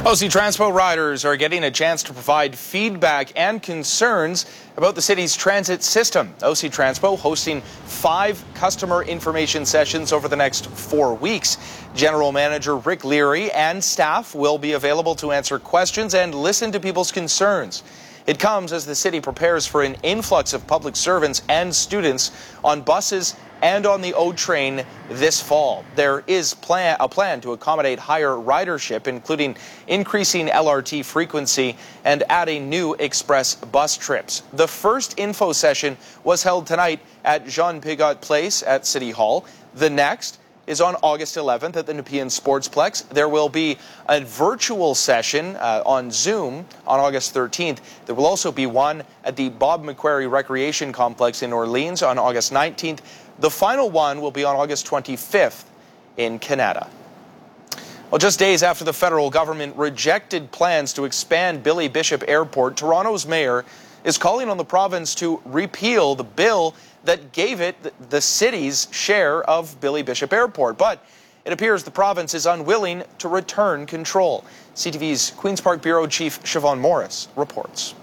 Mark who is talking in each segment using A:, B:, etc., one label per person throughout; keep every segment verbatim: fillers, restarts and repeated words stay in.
A: O C Transpo riders are getting a chance to provide feedback and concerns about the city's transit system. O C Transpo hosting five customer information sessions over the next four weeks. General Manager Rick Leary and staff will be available to answer questions and listen to people's concerns. It comes as the city prepares for an influx of public servants and students on buses and on the O train this fall. There is plan, a plan to accommodate higher ridership, including increasing L R T frequency and adding new express bus trips. The first info session was held tonight at Jean Pigot Place at City Hall. The next is on August eleventh at the Nepean Sportsplex. There will be a virtual session uh, on Zoom on August thirteenth. There will also be one at the Bob McQuarrie Recreation Complex in Orleans on August nineteenth. The final one will be on August twenty-fifth in Canada. Well, just days after the federal government rejected plans to expand Billy Bishop Airport, Toronto's mayor is calling on the province to repeal the bill that gave it the city's share of Billy Bishop Airport. But it appears the province is unwilling to return control. C T V's Queen's Park Bureau Chief Siobhan Morris reports.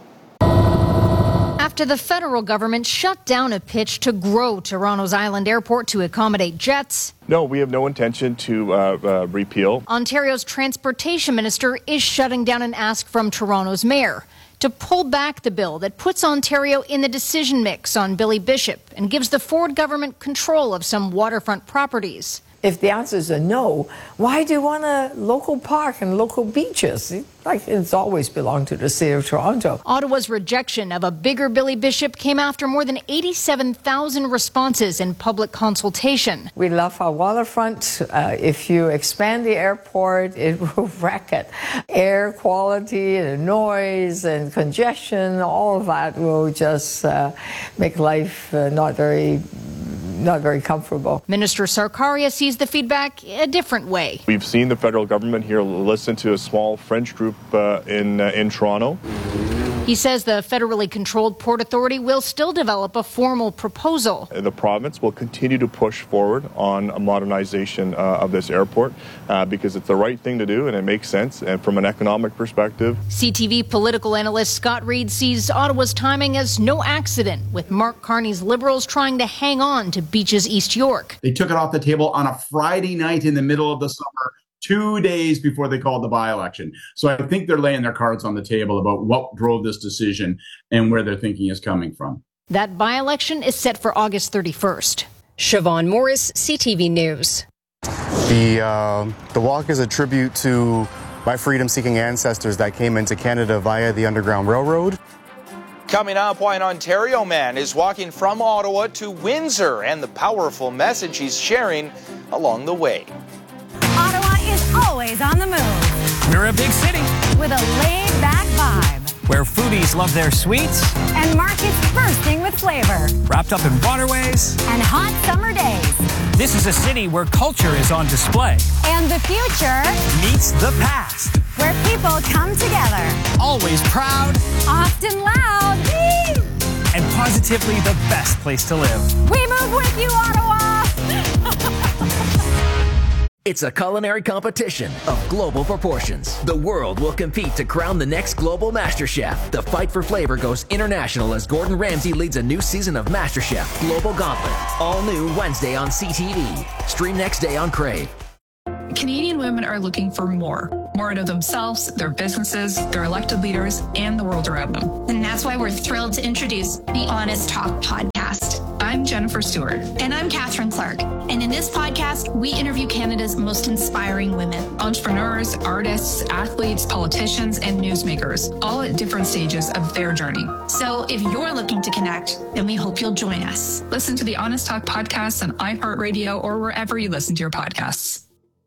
B: After the federal government shut down a pitch to grow Toronto's Island Airport to accommodate jets.
C: No, we have no intention to uh, uh, repeal.
B: Ontario's transportation minister is shutting down an ask from Toronto's mayor to pull back the bill that puts Ontario in the decision mix on Billy Bishop and gives the Ford government control of some waterfront properties.
D: If the answer is a no, why do you want a local park and local beaches? Like it's always belonged to the city of Toronto.
B: Ottawa's rejection of a bigger Billy Bishop came after more than eighty-seven thousand responses in public consultation.
D: We love our waterfront. Uh, if you expand the airport, it will wreck it. Air quality and noise and congestion, all of that will just uh, make life uh, not very not very comfortable.
B: Minister Sarkaria sees the feedback a different way.
C: We've seen the federal government here listen to a small French group uh, in uh, in Toronto.
B: He says the federally controlled Port Authority will still develop a formal proposal.
C: The province will continue to push forward on a modernization uh, of this airport uh, because it's the right thing to do and it makes sense. And from an economic perspective.
B: C T V political analyst Scott Reid sees Ottawa's timing as no accident, with Mark Carney's Liberals trying to hang on to Beaches East York.
E: They took it off the table on a Friday night in the middle of the summer, two days before they called the by-election. So I think they're laying their cards on the table about what drove this decision and where their thinking is coming from.
B: That by-election is set for August thirty-first.
F: Siobhan Morris, C T V News.
G: The, uh, the walk is a tribute to my freedom-seeking ancestors that came into Canada via the Underground Railroad.
A: Coming up, why an Ontario man is walking from Ottawa to Windsor and the powerful message he's sharing along the way.
H: Ottawa is always on the move.
I: We're a big city
H: with a laid-back vibe,
I: where foodies love their sweets
H: and markets bursting with flavor,
I: wrapped up in waterways
H: and hot summer days.
I: This is a city where culture is on display,
H: and the future
I: meets the past,
H: where people come together,
I: always proud,
H: often loud,
I: and positively the best place to live.
H: We move with you, Ottawa!
J: It's a culinary competition of global proportions. The world will compete to crown the next global MasterChef. The fight for flavor goes international as Gordon Ramsay leads a new season of MasterChef Global Gauntlet. All new Wednesday on C T V. Stream next day on Crave.
K: Canadian women are looking for more. More out of themselves, their businesses, their elected leaders, and the world around them.
L: And that's why we're thrilled to introduce the Honest Talk podcast.
K: I'm Jennifer Stewart.
L: And I'm Catherine Clark. And in this podcast, we interview Canada's most inspiring women.
K: Entrepreneurs, artists, athletes, politicians, and newsmakers, all at different stages of their journey.
L: So if you're looking to connect, then we hope you'll join us.
K: Listen to the Honest Talk podcast on iHeartRadio or wherever you listen to your podcasts.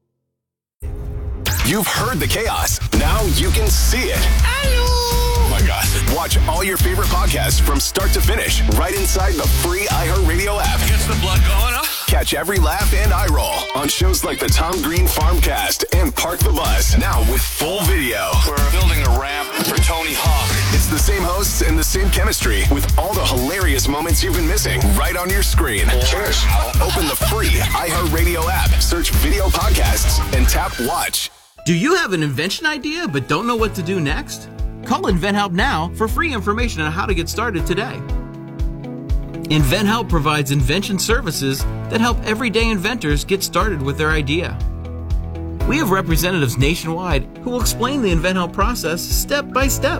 M: You've heard the chaos. Now you can see it. Oh my God. Watch all your favorite podcasts from start to finish right inside the free iHeartRadio app.
N: Gets the blood going, huh?
M: Catch every laugh and eye roll on shows like the Tom Green Farmcast and Park the Bus. Now with full video.
N: We're building a ramp for Tony Hawk.
M: It's the same hosts and the same chemistry with all the hilarious moments you've been missing right on your screen. Cheers. Open the free iHeartRadio app, search video podcasts, and tap watch.
O: Do you have an invention idea but don't know what to do next? Call InventHelp now for free information on how to get started today. InventHelp provides invention services that help everyday inventors get started with their idea. We have representatives nationwide who will explain the InventHelp process step by step.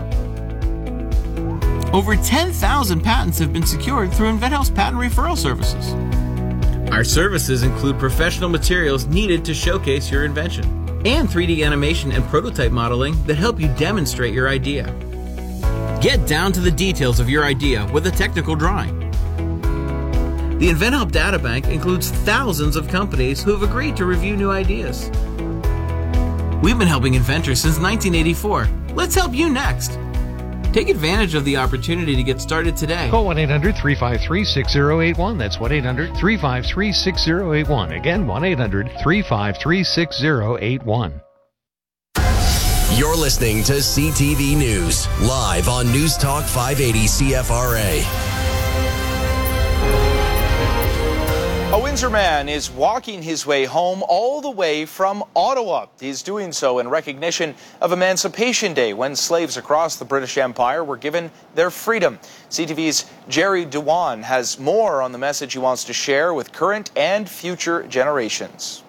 O: Over ten thousand patents have been secured through InventHelp's patent referral services. Our services include professional materials needed to showcase your invention and three D animation and prototype modeling that help you demonstrate your idea. Get down to the details of your idea with a technical drawing. The InventHelp Databank includes thousands of companies who have agreed to review new ideas. We've been helping inventors since nineteen eighty-four. Let's help you next. Take advantage of the opportunity to get started today.
P: Call one eight hundred three five three six zero eight one. That's one eight hundred three five three six zero eight one. Again, one eight hundred three five three six zero eight one.
M: You're listening to C T V News, live on News Talk five eighty C F R A.
A: A Windsor man is walking his way home all the way from Ottawa. He's doing so in recognition of Emancipation Day, when slaves across the British Empire were given their freedom. C T V's Jerry Dewan has more on the message he wants to share with current and future generations.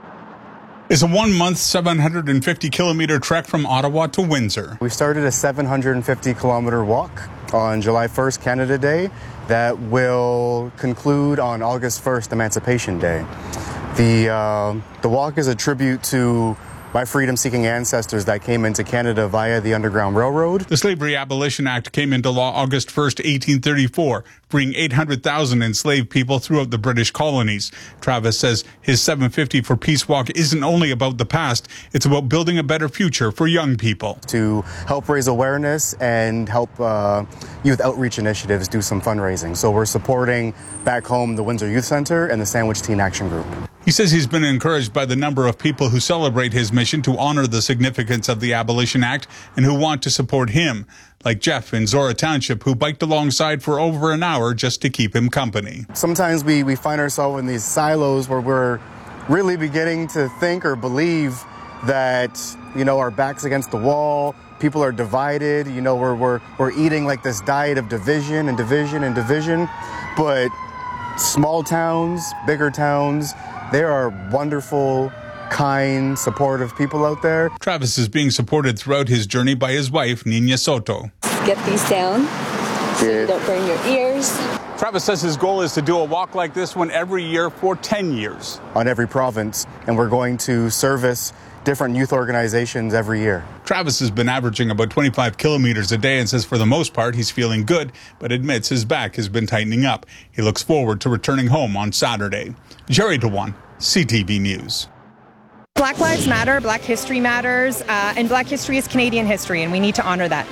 Q: It's a one-month, seven hundred fifty kilometer trek from Ottawa to Windsor.
G: We started a seven hundred fifty kilometer walk on July first, Canada Day, that will conclude on August first, Emancipation Day. The, uh, the walk is a tribute to my freedom-seeking ancestors that came into Canada via the Underground Railroad.
Q: The Slavery Abolition Act came into law August first, eighteen thirty-four, freeing eight hundred thousand enslaved people throughout the British colonies. Travis says his seven fifty for Peace walk isn't only about the past, it's about building a better future for young people.
G: To help raise awareness and help uh, youth outreach initiatives do some fundraising. So we're supporting back home the Windsor Youth Center and the Sandwich Teen Action Group.
Q: He says he's been encouraged by the number of people who celebrate his mission to honor the significance of the Abolition Act and who want to support him, like Jeff in Zora Township, who biked alongside for over an hour just to keep him company.
G: Sometimes we, we find ourselves in these silos where we're really beginning to think or believe that, you know, our back's against the wall, people are divided, you know, we're, we're, we're eating like this diet of division and division and division. But small towns, bigger towns, there are wonderful, kind, supportive people out there.
Q: Travis is being supported throughout his journey by his wife, Nina Soto.
R: Get these down so you don't burn your ears.
Q: Travis says his goal is to do a walk like this one every year for ten years.
G: On every province, and we're going to service different youth organizations every year.
Q: Travis has been averaging about twenty-five kilometers a day and says for the most part he's feeling good, but admits his back has been tightening up. He looks forward to returning home on Saturday. Jerry Dewan, C T V News.
S: Black Lives Matter, Black History Matters, uh, and Black history is Canadian history, and we need to honor that.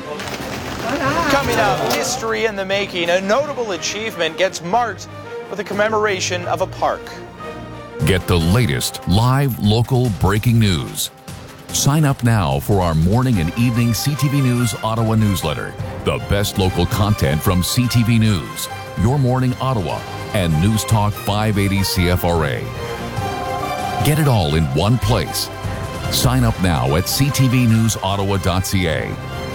A: Coming up, history in the making. A notable achievement gets marked with a commemoration of a park.
T: Get the latest live local breaking news. Sign up now for our morning and evening C T V News Ottawa newsletter. The best local content from C T V News, Your Morning Ottawa, and News Talk five eighty C F R A. Get it all in one place. Sign up now at c t v news ottawa dot c a.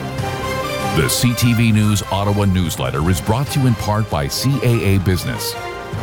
T: The C T V News Ottawa newsletter is brought to you in part by C A A Business.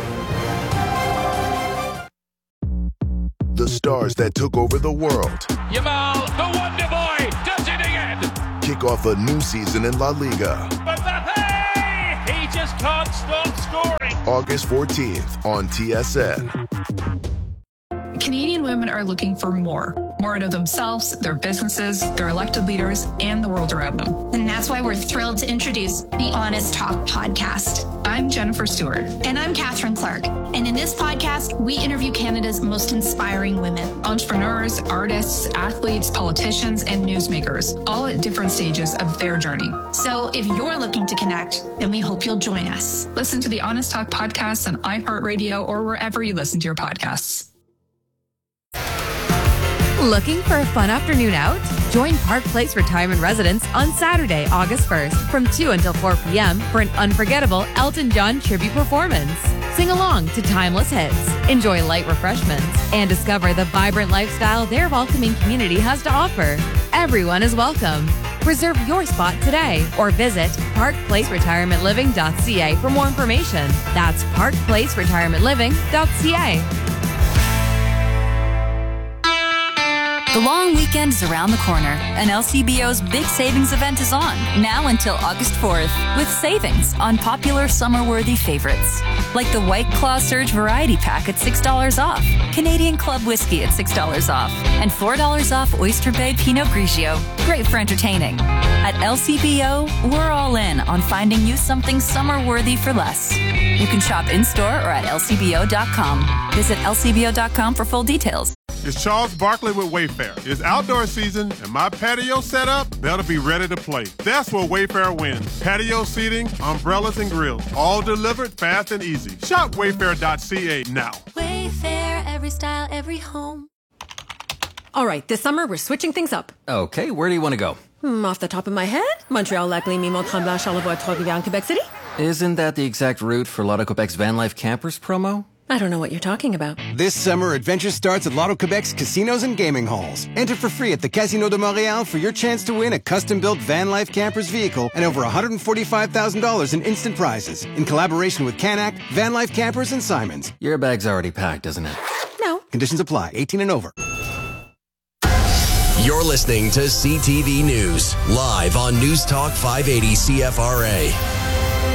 U: The stars that took over the world.
N: Yamal, the Wonder Boy, does it again.
U: Kick off a new season in La Liga.
N: Mbappe, he just can't stop scoring.
U: August fourteenth on T S N.
K: Canadian women are looking for more. More out of themselves, their businesses, their elected leaders, and the world around them.
L: And that's why we're thrilled to introduce the Honest Talk podcast.
K: I'm Jennifer Stewart.
L: And I'm Catherine Clark. And in this podcast, we interview Canada's most inspiring women.
K: Entrepreneurs, artists, athletes, politicians, and newsmakers, all at different stages of their journey.
L: So if you're looking to connect, then we hope you'll join us.
K: Listen to the Honest Talk podcast on iHeartRadio or wherever you listen to your podcasts.
V: Looking for a fun afternoon out? Join Park Place Retirement Residence on Saturday, August first from two until four p.m. for an unforgettable Elton John tribute performance. Sing along to timeless hits, enjoy light refreshments, and discover the vibrant lifestyle their welcoming community has to offer. Everyone is welcome. Reserve your spot today or visit park place retirement living dot c a for more information. That's park place retirement living dot c a.
C: The long weekend is around the corner, and L C B O's big savings event is on, now until August fourth, with savings on popular summer-worthy favorites, like the White Claw Surge Variety Pack at six dollars off, Canadian Club Whiskey at six dollars off, and four dollars off Oyster Bay Pinot Grigio. Great for entertaining. At L C B O, we're all in on finding you something summer-worthy for less. You can shop in-store or at L C B O dot com. Visit L C B O dot com for full details.
D: It's Charles Barkley with Wayfair. It's outdoor season, and my patio set up better be ready to play. That's where Wayfair wins. Patio seating, umbrellas, and grills, all delivered fast and easy. Shop wayfair dot c a now.
W: Wayfair, every style, every home.
X: All right, this summer we're switching things up.
Y: Okay, where do you want to go?
X: Hmm, off the top of my head, Montreal, Lac-Lémy, Mont-Tremblant, Charlevoix, Trois-Rivières, Quebec City.
Y: Isn't that the exact route for Lotto Quebec's Van Life Campers promo?
X: I don't know what you're talking about.
Z: This summer, adventure starts at Lotto Quebec's casinos and gaming halls. Enter for free at the Casino de Montréal for your chance to win a custom-built Van Life Campers vehicle and over one hundred forty-five thousand dollars in instant prizes in collaboration with Canac, Van Life Campers, and Simons.
Y: Your bag's already packed, isn't it?
X: No.
Z: Conditions apply. eighteen and over.
M: You're listening to C T V News, live on News Talk five eighty C F R A.